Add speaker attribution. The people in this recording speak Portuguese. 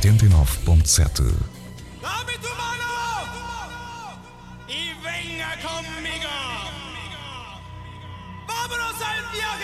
Speaker 1: 89.7.
Speaker 2: Dame tu mano y venga conmigo. Vámonos al viaje.